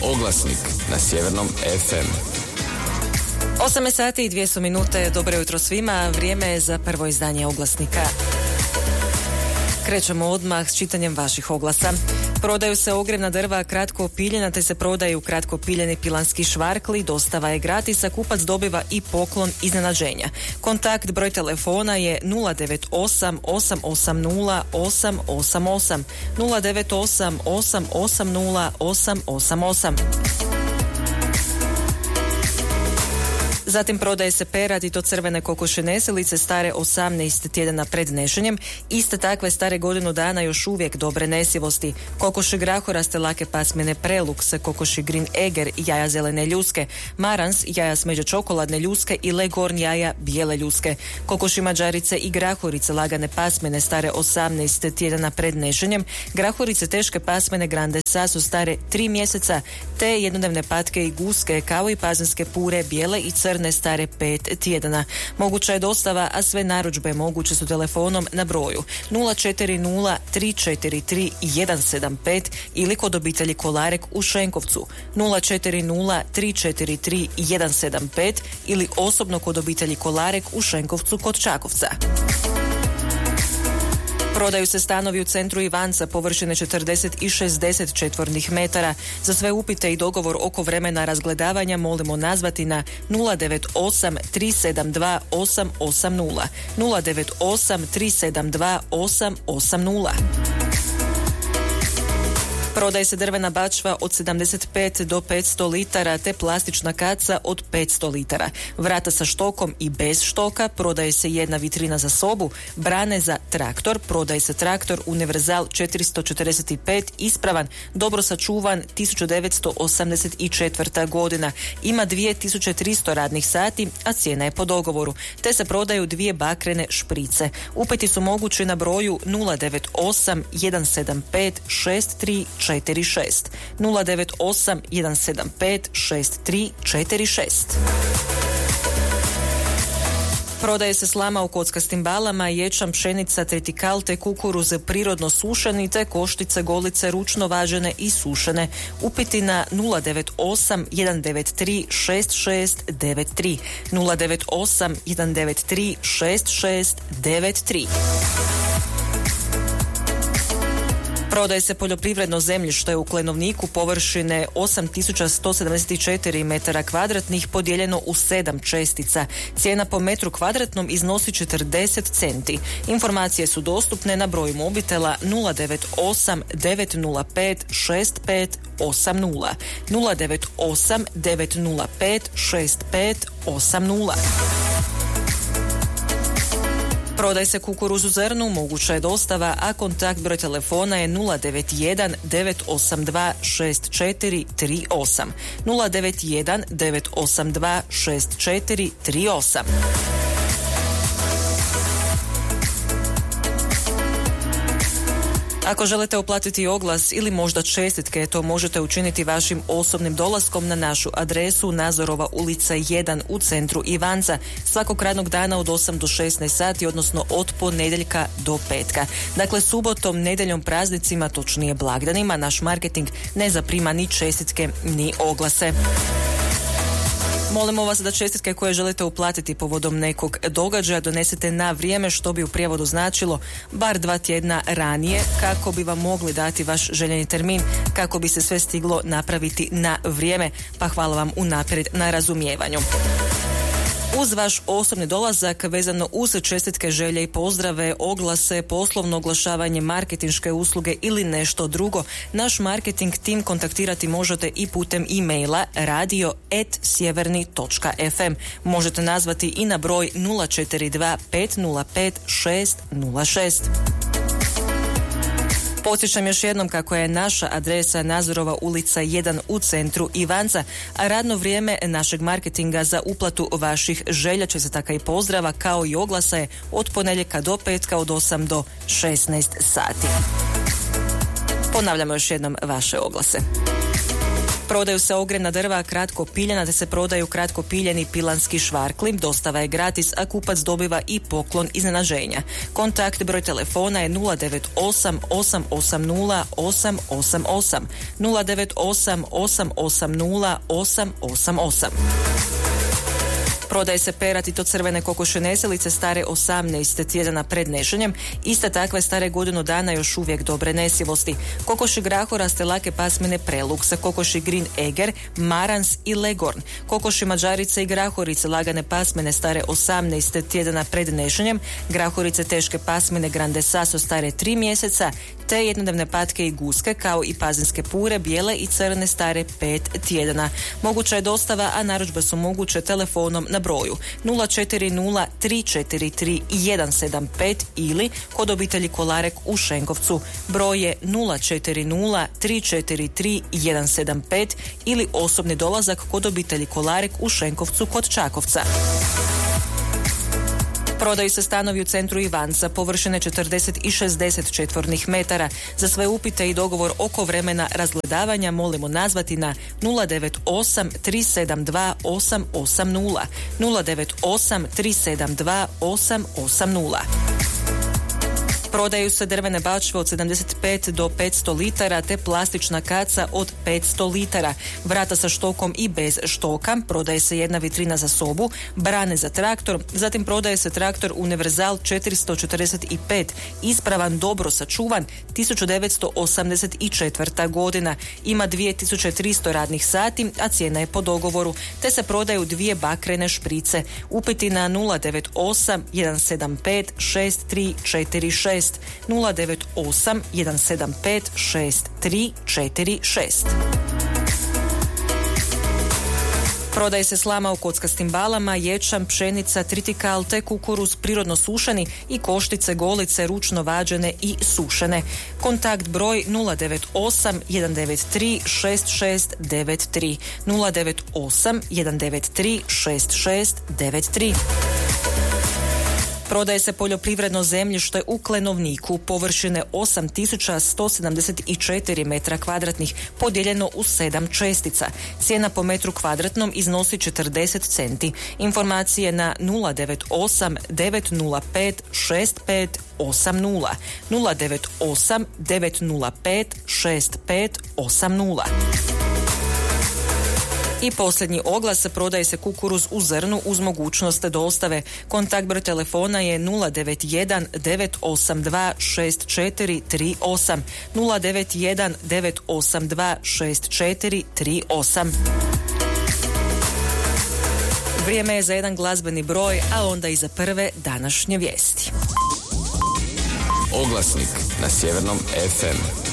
Oglasnik na Sjevernom FM. 8 sati i 2 minute. Dobro jutro svima. Vrijeme je za prvo izdanje Oglasnika. Krećemo odmah s čitanjem vaših oglasa. Prodaju se ogrjevna drva kratko piljena, te se prodaju kratko piljeni pilanski švarkli. Dostava je gratis, a kupac dobiva i poklon iznenađenja. Kontakt broj telefona je 098 880 888 098 880 888. Zatim prodaje se perad i to crvene kokoši neselice stare 18 tjedana pred nešenjem. Iste takve stare godinu dana još uvijek dobre nesivosti. Kokoši grahoraste lake pasmine Prelux, kokoši Green Eger, jaja zelene ljuske, Marans, jaja smeđe čokoladne ljuske i Legorn jaja bijele ljuske. Kokoši mađarice i grahorice lagane pasmine stare 18 tjedana pred nešenjem. Grahorice teške pasmine Grande Sasu stare 3 mjeseca, te jednodnevne patke i guske kao i pazinske pure bijele i crne stare 5 tjedana. Moguća je dostava, a sve narudžbe moguće su telefonom na broju 040 343 175 ili kod obitelji Kolarek u Šenkovcu 040 343 175 ili osobno kod obitelji Kolarek u Šenkovcu kod Čakovca. Prodaju se stanovi u centru Ivanca površine 40 i 60 četvornih metara. Za sve upite i dogovor oko vremena razgledavanja molimo nazvati na 098 372 880 098 372 880. Prodaje se drvena bačva od 75 do 500 litara te plastična kaca od 500 litara. Vrata sa štokom i bez štoka, prodaje se jedna vitrina za sobu, brane za traktor, prodaje se traktor Univerzal 445 ispravan, dobro sačuvan 1984. godina. Ima 2300 radnih sati, a cijena je po dogovoru. Te se prodaju 2 bakrene šprice. Upiti su mogući na broju 098 175 6346 098 175 6346. Prodaje se slama u kockastim balama, ječam, pšenica, tritikal te kukuruz prirodno sušeni te koštice golice ručno važene i sušene. Upiti na 098 193 6693 098 193 6693. Prodaje se poljoprivredno zemljište u Klenovniku površine 8174 metara kvadratnih podijeljeno u 7 čestica. Cijena po metru kvadratnom iznosi 40 centi. Informacije su dostupne na broju mobitela 098 905 6580 098 905 6580. Prodaje se kukuruz u zrnu, moguća je dostava, a kontakt broj telefona je 091 982 6438 091 982 6438. Ako želite uplatiti oglas ili možda čestitke, to možete učiniti vašim osobnim dolaskom na našu adresu Nazorova ulica 1 u centru Ivanca svakog radnog dana od 8 do 16 sati, odnosno od ponedjeljka do petka. Dakle, subotom, nedjeljom, praznicima, točnije blagdanima, naš marketing ne zaprima ni čestitke ni oglase. Molimo vas da čestitke koje želite uplatiti povodom nekog događaja donesete na vrijeme, što bi u prijevodu značilo bar 2 tjedna ranije, kako bi vam mogli dati vaš željeni termin, kako bi se sve stiglo napraviti na vrijeme, pa hvala vam unaprijed na razumijevanju. Uz vaš osobni dolazak, vezano uz čestitke, želje i pozdrave, oglase, poslovno oglašavanje, marketinške usluge ili nešto drugo, naš marketing tim kontaktirati možete i putem e-maila radio@sjeverni.fm. Možete nazvati i na broj 042 505 606. Podsjećam još jednom kako je naša adresa Nazorova ulica 1 u centru Ivanca, a radno vrijeme našeg marketinga za uplatu vaših želja, čestitaka i pozdrava kao i oglasa je od ponedjeljka do petka od 8 do 16 sati. Ponavljamo još jednom vaše oglase. Prodaju se ogrjevna drva kratko piljena, te se prodaju kratko piljeni pilanski švarkli. Dostava je gratis, a kupac dobiva i poklon iznenađenja. Kontakt broj telefona je 098 880 888 098 880 888. Prodaje se perad i to crvene kokoši neselice stare 18 tjedana pred nešenjem. Iste takve stare godinu dana još uvijek dobre nesivosti. Kokoši grahoraste lake pasmine Prelux, kokoši Green Eger, Marans i Legorn. Kokoši mađarice i grahorice lagane pasmine stare 18 tjedana pred nešenjem. Grahorice teške pasmine Grande Sasso stare 3 mjeseca, te jednodnevne patke i guske kao i pazinske pure bijele i crne stare 5 tjedana. Moguća je dostava, a narudžbe su moguće telefonom na broju 040 343 175 ili kod obitelji Kolarek u Šenkovcu. Broj je 040 343 175 ili osobni dolazak kod obitelji Kolarek u Šenkovcu kod Čakovca. Prodaju se stanovi u centru Ivanca, površine 40 i 60 četvornih metara. Za sve upite i dogovor oko vremena razgledavanja molimo nazvati na 098 372 880 098 372 880. Prodaju se drvene bačve od 75 do 500 litara te plastična kaca od 500 litara. Vrata sa štokom i bez štoka. Prodaje se jedna vitrina za sobu, brane za traktor. Zatim prodaje se traktor Univerzal 445. Ispravan, dobro sačuvan, 1984. godina. Ima 2300 radnih sati, a cijena je po dogovoru. Te se prodaju 2 bakrene šprice. Upiti na 098 175 6346. 098 175 6346. Prodaje se slama u kockastim balama, ječam, pšenica, tritikal te kukuruz prirodno sušeni i koštice, golice, ručno vađene i sušene. Kontakt broj 098 193 6693 098 193 6693. Prodaje se poljoprivredno zemljište u Klenovniku, površine 8174 metra kvadratnih, podijeljeno u 7 čestica. Cijena po metru kvadratnom iznosi 40 centi. Informacije na 098 905 6580 098 905 6580. I posljednji oglas, prodaje se kukuruz u zrnu uz mogućnost dostave. Kontakt broj telefona je 091 982 6438 091 982 6438. Vrijeme je za jedan glazbeni broj, a onda i za prve današnje vijesti. Oglasnik na Sjevernom FM.